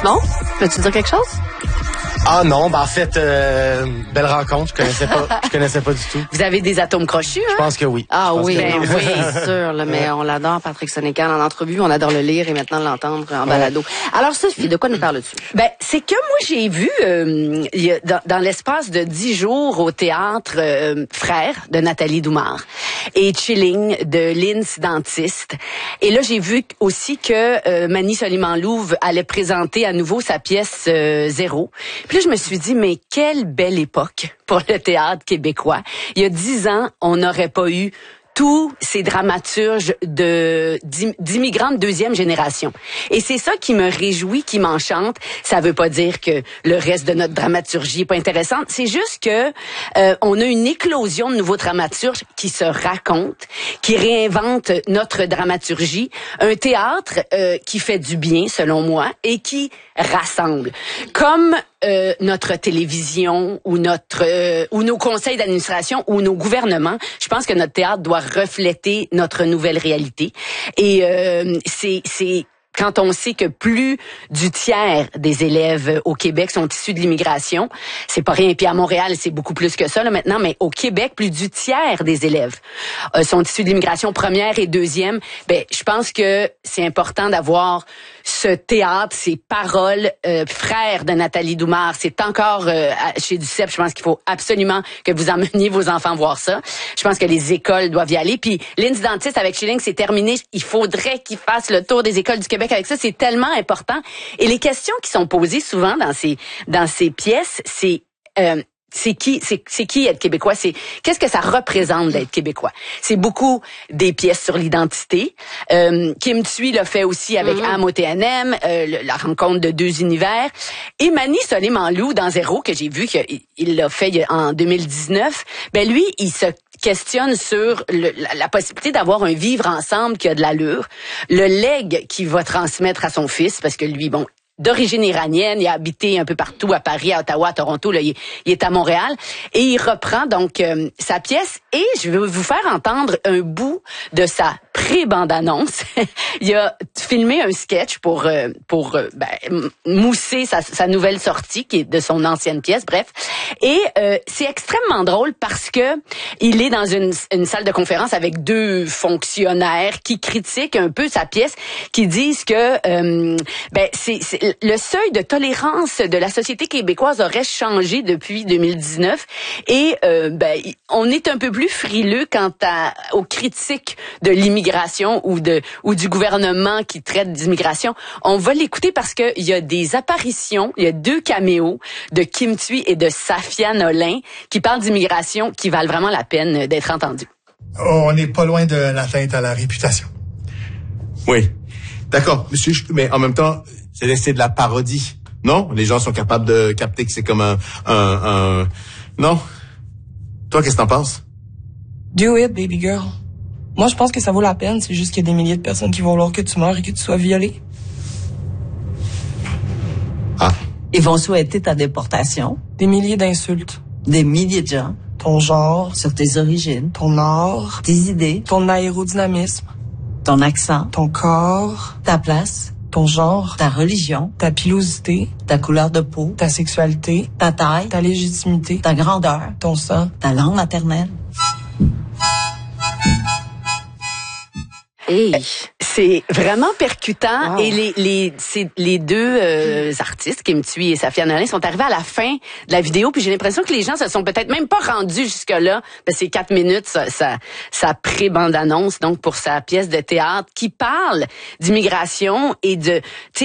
Simon, peux-tu dire quelque chose? Ah non, en fait, belle rencontre, je connaissais pas du tout. Vous avez des atomes crochus, hein? Je pense que oui. Ah oui, oui, sûr, là, mais on l'adore, Patrick Sénécal, en entrevue, on adore le lire et maintenant l'entendre en balado. Alors Sophie, de quoi nous parles-tu? Ben, c'est que moi j'ai vu dans l'espace de 10 jours au théâtre Frères de Nathalie Doumard et Chilling de l'incidentiste. Et là j'ai vu aussi que Mani Soliman-Louve allait présenter à nouveau sa pièce Zéro. Puis là je me suis dit mais quelle belle époque pour le théâtre québécois. Il y a 10 ans, on n'aurait pas eu tous ces dramaturges d'immigrants de deuxième génération. Et c'est ça qui me réjouit, qui m'enchante. Ça veut pas dire que le reste de notre dramaturgie est pas intéressante. C'est juste que on a une éclosion de nouveaux dramaturges qui se racontent, qui réinventent notre dramaturgie. Un théâtre qui fait du bien, selon moi, et qui rassemble. Comme notre télévision ou ou nos conseils d'administration ou nos gouvernements, je pense que notre théâtre doit refléter notre nouvelle réalité. Et c'est quand on sait que plus du tiers des élèves au Québec sont issus de l'immigration, c'est pas rien. Puis à Montréal, c'est beaucoup plus que ça là maintenant, mais au Québec, plus du tiers des élèves sont issus de l'immigration première et deuxième. Ben, je pense que c'est important d'avoir ce théâtre, ces paroles frères de Nathalie Doumard. C'est encore chez Duceppe. Je pense qu'il faut absolument que vous emmeniez vos enfants voir ça. Je pense que les écoles doivent y aller. Puis l'incidentiste avec Schilling, c'est terminé. Il faudrait qu'ils fassent le tour des écoles du Québec avec ça. C'est tellement important. Et les questions qui sont posées souvent dans ces pièces, c'est qui être québécois? Qu'est-ce que ça représente d'être québécois? C'est beaucoup des pièces sur l'identité. Kim Thuy l'a fait aussi avec Amo TNM, la rencontre de deux univers. Et Mani Soliman-Louve dans Zéro, que j'ai vu qu'il l'a fait en 2019, ben lui, il se questionne sur la possibilité d'avoir un vivre ensemble qui a de l'allure, le legs qu'il va transmettre à son fils, parce que lui, bon, d'origine iranienne, il a habité un peu partout, à Paris, à Ottawa, à Toronto, là, il est à Montréal, et il reprend donc sa pièce, et je vais vous faire entendre un bout de sa pré-bande-annonce. Il a filmé un sketch pour mousser sa nouvelle sortie, qui est de son ancienne pièce, bref, et c'est extrêmement drôle parce que il est dans une salle de conférence avec deux fonctionnaires qui critiquent un peu sa pièce, qui disent que c'est le seuil de tolérance de la société québécoise aurait changé depuis 2019 et on est un peu plus frileux quant aux critiques de l'immigration ou du gouvernement qui traite d'immigration. On va l'écouter parce que il y a des apparitions, il y a 2 caméos de Kim Thuy et de Safia Nolin qui parlent d'immigration qui valent vraiment la peine d'être entendus. On n'est pas loin de l'atteinte à la réputation. Oui. D'accord, monsieur, mais en même temps, c'est de la parodie. Non? Les gens sont capables de capter que c'est comme un... Non? Toi, qu'est-ce que t'en penses? Do it, baby girl. Moi, je pense que ça vaut la peine. C'est juste qu'il y a des milliers de personnes qui vont vouloir que tu meurs et que tu sois violé. Ah. Ils vont souhaiter ta déportation. Des milliers d'insultes. Des milliers de gens. Ton genre. Sur tes origines. Ton art. Tes idées. Ton aérodynamisme. Ton accent. Ton corps. Ta place. Ton genre. Ta religion. Ta pilosité. Ta couleur de peau. Ta sexualité. Ta taille. Ta légitimité. Ta grandeur. Ton sang. Ta langue maternelle. Hey, c'est vraiment percutant. Wow. Et les deux artistes, Kim Thuy et Safia Nolin, sont arrivés à la fin de la vidéo, puis j'ai l'impression que les gens se sont peut-être même pas rendus jusque-là. C'est 4 minutes, sa pré-bande-annonce, donc pour sa pièce de théâtre, qui parle d'immigration et de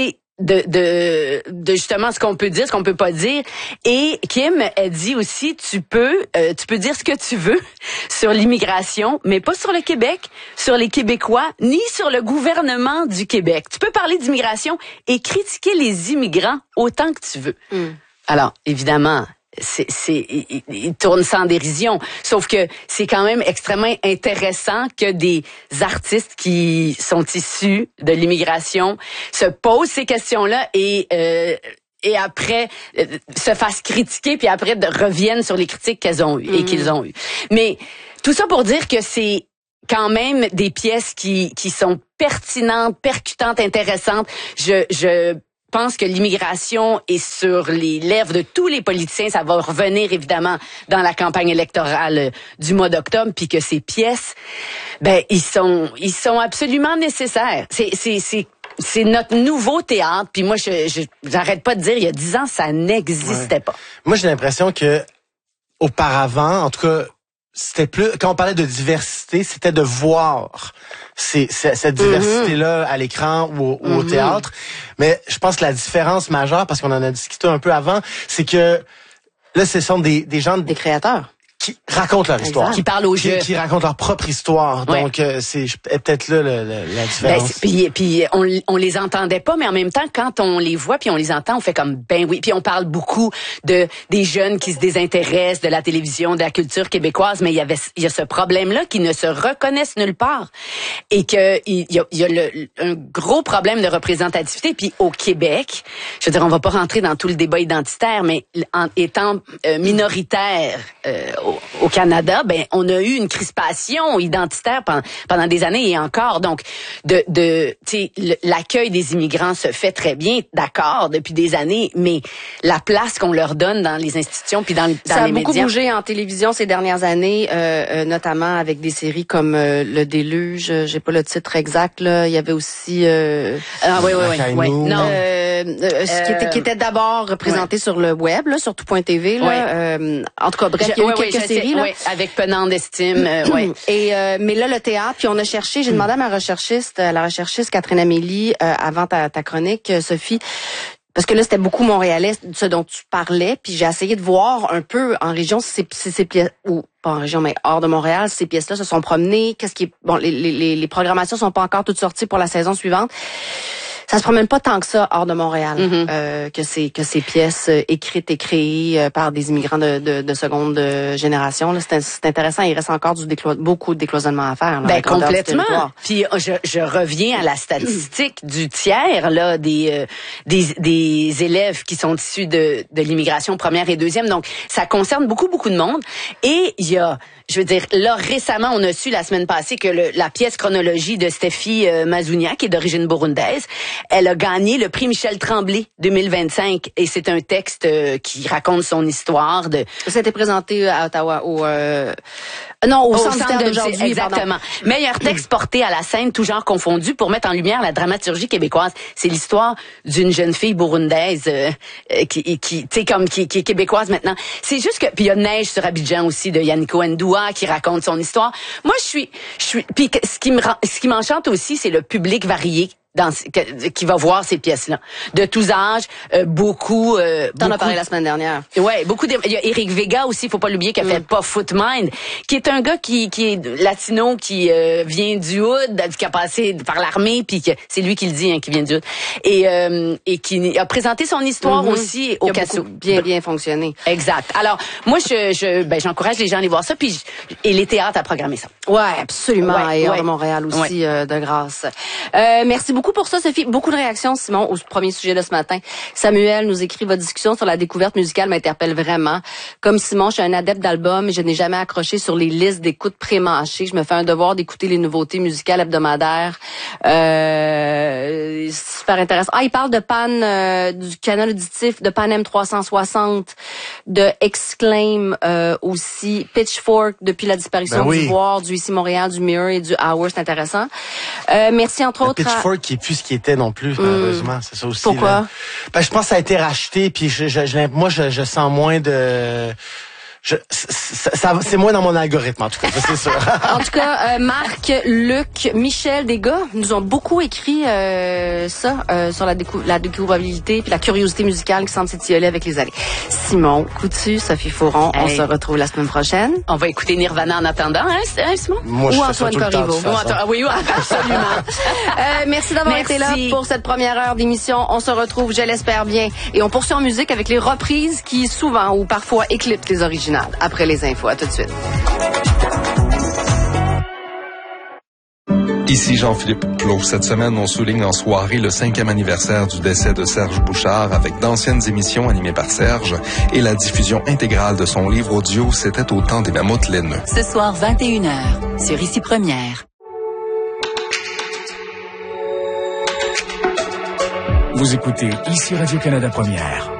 justement ce qu'on peut dire, ce qu'on peut pas dire. Et Kim, elle dit aussi, tu peux dire ce que tu veux sur l'immigration, mais pas sur le Québec, sur les Québécois, ni sur le gouvernement du Québec. Tu peux parler d'immigration et critiquer les immigrants autant que tu veux. Alors, évidemment, il tourne sans dérision. Sauf que c'est quand même extrêmement intéressant que des artistes qui sont issus de l'immigration se posent ces questions-là et après se fassent critiquer, puis après reviennent sur les critiques qu'elles ont eues et qu'ils ont eues. Mais tout ça pour dire que c'est quand même des pièces qui sont pertinentes, percutantes, intéressantes. pense que l'immigration est sur les lèvres de tous les politiciens. Ça va revenir évidemment dans la campagne électorale du mois d'octobre, puis que ces pièces, ben ils sont absolument nécessaires. C'est notre nouveau théâtre. Puis moi, j'arrête pas de dire, il y a 10 ans, ça n'existait pas. Moi, j'ai l'impression que auparavant, en tout cas, c'était plus, quand on parlait de diversité, c'était de voir cette diversité-là à l'écran ou au théâtre. Mais je pense que la différence majeure, parce qu'on en a discuté un peu avant, c'est que là, ce sont des gens... Des créateurs. Qui racontent leur histoire. Qui parlent aux jeux. Qui racontent leur propre histoire. Ouais. Donc, c'est peut-être là la différence. Puis on les entendait pas, mais en même temps, quand on les voit puis on les entend, on fait comme, ben oui. Puis on parle beaucoup des jeunes qui se désintéressent de la télévision, de la culture québécoise, mais il y a ce problème-là qui ne se reconnaissent nulle part. Et que il y a un gros problème de représentativité. Puis au Québec, je veux dire, on va pas rentrer dans tout le débat identitaire, mais en étant minoritaire au Canada, ben on a eu une crispation identitaire pendant des années et encore. Donc l'accueil des immigrants se fait très bien, d'accord, depuis des années, mais la place qu'on leur donne dans les institutions puis dans les médias. Ça a beaucoup bougé en télévision ces dernières années, notamment avec des séries comme Le Déluge, j'ai pas le titre exact là, il y avait aussi oui. Non. qui était d'abord présenté sur le web là, sur tout.tv là. En tout cas, bref, il y a eu quelques séries là. Oui, avec Penant d'estime, Et mais là le théâtre, puis on a cherché, j'ai demandé à la recherchiste Catherine Amélie avant ta chronique, Sophie, parce que là c'était beaucoup montréalais, ce dont tu parlais, puis j'ai essayé de voir un peu en région si ces pièces, ou pas en région mais hors de Montréal, ces pièces-là se sont promenées, qu'est-ce qui est bon, les programmations sont pas encore toutes sorties pour la saison suivante. Ça se promène pas tant que ça hors de Montréal, que ces pièces écrites et créées par des immigrants de seconde génération. Là, c'est intéressant. Il reste encore beaucoup de décloisonnement à faire. Là, ben complètement. Puis je reviens à la statistique du tiers là des élèves qui sont issus de l'immigration première et deuxième. Donc ça concerne beaucoup de monde. Et il y a, je veux dire, là récemment on a su la semaine passée que la pièce Chronologie de Stéphie Mazounia, qui est d'origine burundaise, elle a gagné le prix Michel Tremblay 2025 et c'est un texte qui raconte son histoire de. Ça a été présenté à Ottawa au centre d'aujourd'hui. Exactement. Meilleur texte porté à la scène, tout genre confondu, pour mettre en lumière la dramaturgie québécoise. C'est l'histoire d'une jeune fille burundaise qui est québécoise maintenant. C'est juste que puis il y a Neige sur Abidjan aussi de Yannico Ndoua qui raconte son histoire. Moi je suis puis ce qui m'enchante aussi, c'est le public varié qui va voir ces pièces-là. De tous âges, beaucoup... T'en as parlé la semaine dernière. Ouais, il y a Eric Vega aussi, faut pas l'oublier, qui a fait Pas Foot Mind, qui est un gars qui est latino, qui vient du hood, qui a passé par l'armée, puis c'est lui qui le dit, hein, qui vient du hood. Et qui a présenté son histoire aussi au Casso. Bien fonctionné. Exact. Alors, moi, j'encourage les gens à aller voir ça, et les théâtres à programmer ça. Ouais, absolument. Et hors de Montréal aussi, de grâce. Merci beaucoup pour ça, Sophie. Beaucoup de réactions, Simon, au premier sujet de ce matin. Samuel nous écrit: votre discussion sur la découverte musicale m'interpelle vraiment. Comme Simon, je suis un adepte d'albums et je n'ai jamais accroché sur les listes d'écoute pré-mâchées. Je me fais un devoir d'écouter les nouveautés musicales hebdomadaires. Super intéressant. Il parle de panne du canal auditif, de Pan M360, de Exclaim aussi, Pitchfork depuis la disparition du Voir, du Ici Montréal, du Mirror et du Hour. C'est intéressant. Merci entre autres Pitchfork qui est plus ce qui était non plus, malheureusement. C'est ça aussi. Pourquoi? Là. Ben, je pense que ça a été racheté, puis moi, je sens moins de... c'est moins dans mon algorithme, en tout cas, c'est sûr. En tout cas, Marc, Luc, Michel, des gars, nous ont beaucoup écrit sur la découvrabilité puis la curiosité musicale qui semble s'étioler avec les années. Simon Coutu, Sophie Fauron, on se retrouve la semaine prochaine. On va écouter Nirvana en attendant, hein Simon? Moi, ou Antoine Corriveau. Oui, absolument. Merci d'avoir été là pour cette première heure d'émission. On se retrouve, je l'espère bien, et on poursuit en musique avec les reprises qui souvent ou parfois éclipsent les originales. Après les infos, à tout de suite. Ici Jean-Philippe Clos. Cette semaine, on souligne en soirée le 5e anniversaire du décès de Serge Bouchard avec d'anciennes émissions animées par Serge et la diffusion intégrale de son livre audio « C'était au temps des mammouths laineux ». Ce soir, 21h, sur Ici Première. Vous écoutez ici Radio-Canada Première.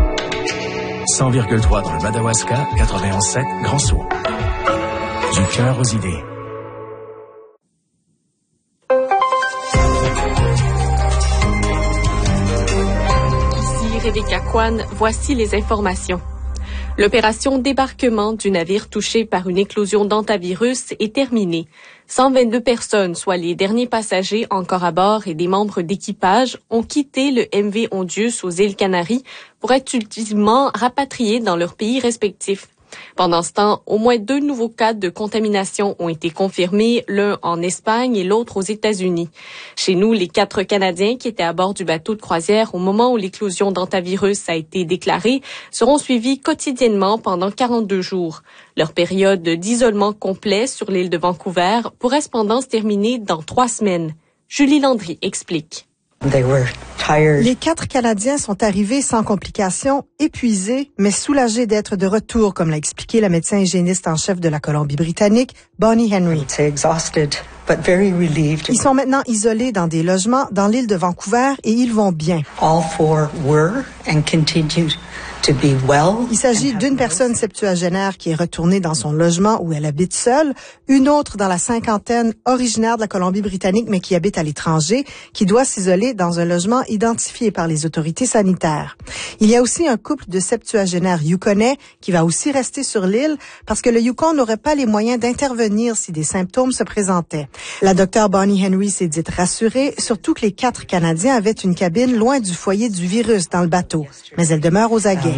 100,3 dans le Madawaska, 91,7 Grand-Sault. Du cœur aux idées. Ici Rebecca Kwan, voici les informations. L'opération débarquement du navire touché par une éclosion d'hantavirus est terminée. 122 personnes, soit les derniers passagers encore à bord et des membres d'équipage, ont quitté le MV Ondius aux îles Canaries pour être ultimement rapatriés dans leurs pays respectifs. Pendant ce temps, au moins 2 nouveaux cas de contamination ont été confirmés, l'un en Espagne et l'autre aux États-Unis. Chez nous, les 4 Canadiens qui étaient à bord du bateau de croisière au moment où l'éclosion d'hantavirus a été déclarée seront suivis quotidiennement pendant 42 jours. Leur période d'isolement complet sur l'île de Vancouver pourrait cependant se terminer dans 3 semaines. Julie Landry explique. Les 4 Canadiens sont arrivés sans complications, épuisés, mais soulagés d'être de retour, comme l'a expliqué la médecin hygiéniste en chef de la Colombie-Britannique, Bonnie Henry. Ils sont maintenant isolés dans des logements dans l'île de Vancouver et ils vont bien. Il s'agit d'une personne septuagénaire qui est retournée dans son logement où elle habite seule, une autre dans la cinquantaine originaire de la Colombie-Britannique mais qui habite à l'étranger, qui doit s'isoler dans un logement identifié par les autorités sanitaires. Il y a aussi un couple de septuagénaires yukonais qui va aussi rester sur l'île parce que le Yukon n'aurait pas les moyens d'intervenir si des symptômes se présentaient. La docteure Bonnie Henry s'est dite rassurée, surtout que les 4 Canadiens avaient une cabine loin du foyer du virus dans le bateau, mais elle demeure aux aguets.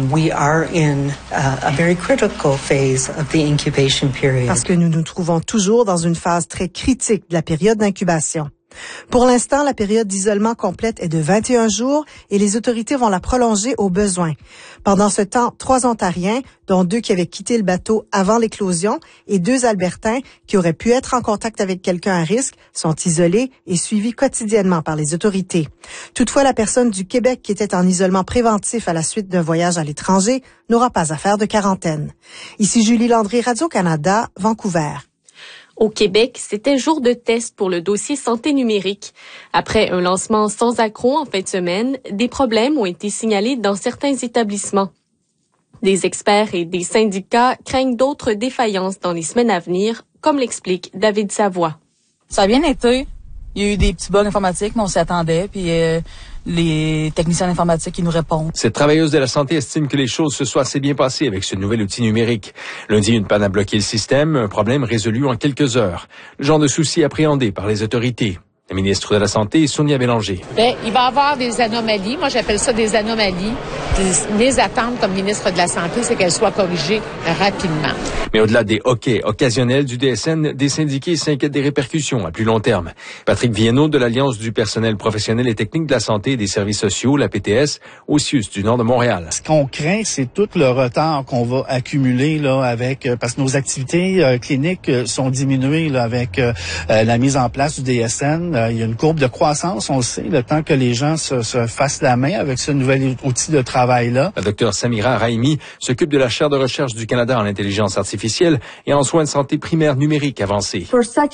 Parce que nous nous trouvons toujours dans une phase très critique de la période d'incubation. Pour l'instant, la période d'isolement complète est de 21 jours et les autorités vont la prolonger au besoin. Pendant ce temps, 3 Ontariens, dont 2 qui avaient quitté le bateau avant l'éclosion et 2 Albertains qui auraient pu être en contact avec quelqu'un à risque, sont isolés et suivis quotidiennement par les autorités. Toutefois, la personne du Québec qui était en isolement préventif à la suite d'un voyage à l'étranger n'aura pas à faire de quarantaine. Ici Julie Landry, Radio-Canada, Vancouver. Au Québec, c'était jour de test pour le dossier santé numérique. Après un lancement sans accroc en fin de semaine, des problèmes ont été signalés dans certains établissements. Des experts et des syndicats craignent d'autres défaillances dans les semaines à venir, comme l'explique David Savoie. Ça a bien été. Il y a eu des petits bugs informatiques, mais on s'y attendait, puis les techniciens informatiques qui nous répondent. Cette travailleuse de la santé estime que les choses se soient assez bien passées avec ce nouvel outil numérique. Lundi, une panne a bloqué le système, un problème résolu en quelques heures. Le genre de souci appréhendé par les autorités. La ministre de la Santé, Sonia Bélanger. Il va y avoir des anomalies. Moi, j'appelle ça des anomalies. Mes attentes comme ministre de la Santé, c'est qu'elles soient corrigées rapidement. Mais au-delà des hoquets occasionnels du DSN, des syndiqués s'inquiètent des répercussions à plus long terme. Patrick Viennot de l'Alliance du personnel professionnel et technique de la santé et des services sociaux, la PTS, au CIUS du nord de Montréal. Ce qu'on craint, c'est tout le retard qu'on va accumuler là avec parce que nos activités cliniques sont diminuées là, avec la mise en place du DSN. Il y a une courbe de croissance, on le sait, le temps que les gens se fassent la main avec ce nouvel outil de travail-là. La docteure Samira Raimi s'occupe de la chaire de recherche du Canada en intelligence artificielle et en soins de santé primaire numérique avancés.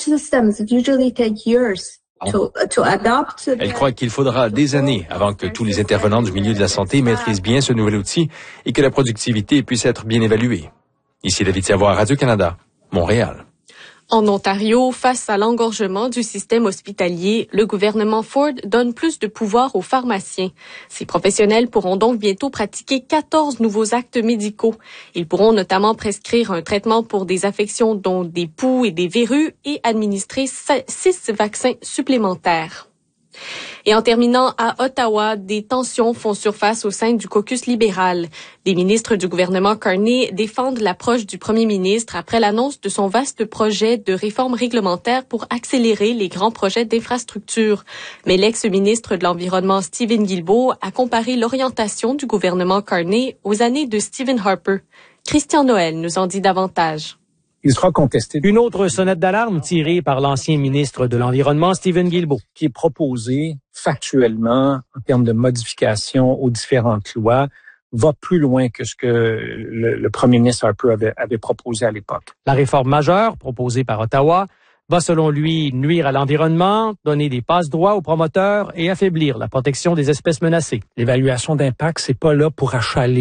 Elle croit qu'il faudra des années avant que tous les intervenants du milieu de la santé maîtrisent bien ce nouvel outil et que la productivité puisse être bien évaluée. Ici David Savoie, Radio-Canada, Montréal. En Ontario, face à l'engorgement du système hospitalier, le gouvernement Ford donne plus de pouvoir aux pharmaciens. Ces professionnels pourront donc bientôt pratiquer 14 nouveaux actes médicaux. Ils pourront notamment prescrire un traitement pour des affections dont des poux et des verrues et administrer 6 vaccins supplémentaires. Et en terminant, à Ottawa, des tensions font surface au sein du caucus libéral. Des ministres du gouvernement Carney défendent l'approche du premier ministre après l'annonce de son vaste projet de réforme réglementaire pour accélérer les grands projets d'infrastructure. Mais l'ex-ministre de l'Environnement Stephen Guilbeault a comparé l'orientation du gouvernement Carney aux années de Stephen Harper. Christian Noël nous en dit davantage. Il sera contesté. Une autre sonnette d'alarme tirée par l'ancien ministre de l'Environnement, Stephen Guilbeault, qui est proposé factuellement, en termes de modification aux différentes lois, va plus loin que ce que le premier ministre Harper avait proposé à l'époque. La réforme majeure proposée par Ottawa va, selon lui, nuire à l'environnement, donner des passe-droits aux promoteurs et affaiblir la protection des espèces menacées. L'évaluation d'impact, c'est pas là pour achaler